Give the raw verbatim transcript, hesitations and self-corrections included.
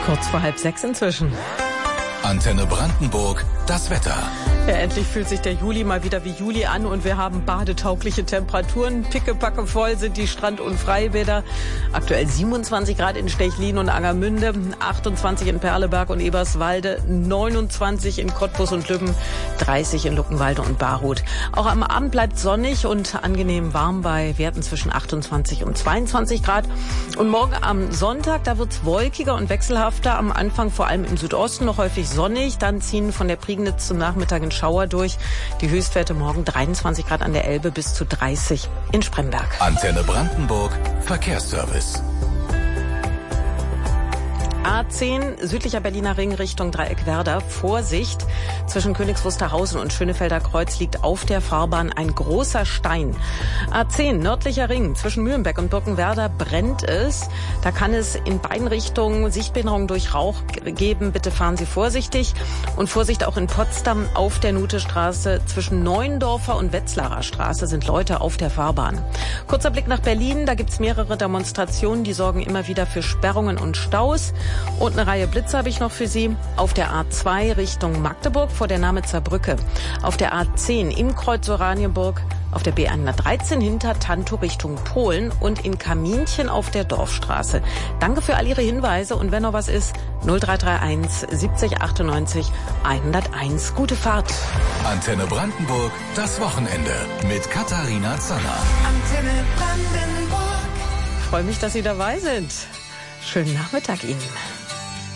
Kurz vor halb sechs inzwischen. Antenne Brandenburg, das Wetter. Ja, endlich fühlt sich der Juli mal wieder wie Juli an und wir haben badetaugliche Temperaturen. Pickepacke voll sind die Strand- und Freibäder. Aktuell siebenundzwanzig Grad in Stechlin und Angermünde, achtundzwanzig in Perleberg und Eberswalde, neunundzwanzig in Cottbus und Lübben, dreißig in Luckenwalde und Barhut. Auch am Abend bleibt sonnig und angenehm warm bei Werten zwischen achtundzwanzig und zweiundzwanzig Grad. Und morgen am Sonntag, da wird's wolkiger und wechselhafter. Am Anfang vor allem im Südosten noch häufig sonnig. Dann ziehen von der Prignitz zum Nachmittag in Schauer durch. Die Höchstwerte morgen dreiundzwanzig Grad an der Elbe bis zu dreißig in Spremberg. Antenne Brandenburg, Verkehrsservice. A zehn, südlicher Berliner Ring Richtung Dreieck-Werder. Vorsicht, zwischen Königs Wusterhausen und Schönefelder Kreuz liegt auf der Fahrbahn ein großer Stein. A zehn, nördlicher Ring, zwischen Mühlenbeck und Birkenwerder brennt es. Da kann es in beiden Richtungen Sichtbehinderung durch Rauch geben. Bitte fahren Sie vorsichtig. Und Vorsicht auch in Potsdam auf der Nutestraße. Zwischen Neuendorfer und Wetzlarer Straße sind Leute auf der Fahrbahn. Kurzer Blick nach Berlin. Da gibt's mehrere Demonstrationen, die sorgen immer wieder für Sperrungen und Staus. Und eine Reihe Blitze habe ich noch für Sie. Auf der A zwei Richtung Magdeburg vor der Namitzer Brücke. Auf der A zehn im Kreuz Oranienburg. Auf der B hundertdreizehn hinter Tantow Richtung Polen und in Kaminchen auf der Dorfstraße. Danke für all Ihre Hinweise und wenn noch was ist, null drei drei eins siebzig achtundneunzig hunderteins. Gute Fahrt. Antenne Brandenburg, das Wochenende mit Katharina Zanner. Antenne Brandenburg. Ich freue mich, dass Sie dabei sind. Schönen Nachmittag Ihnen.